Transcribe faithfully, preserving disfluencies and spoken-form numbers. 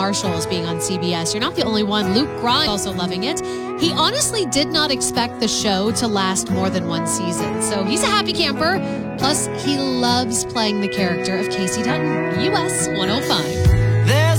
Marshals being on C B S. You're not the only one. Luke Grimes also loving it. He honestly did not expect the show to last more than one season. So he's a happy camper. Plus, he loves playing the character of Casey Dutton. U S one oh five.